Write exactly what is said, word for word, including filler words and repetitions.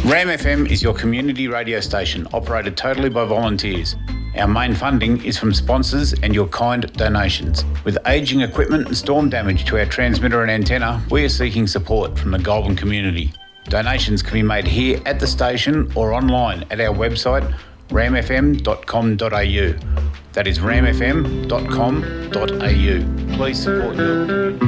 Ram F M is your community radio station, operated totally by volunteers. Our main funding is from sponsors and your kind donations. With ageing equipment and storm damage to our transmitter and antenna, we are seeking support from the Goulburn community. Donations can be made here at the station or online at our website ram f m dot com dot a u. That is ram f m dot com dot a u. Please support your community.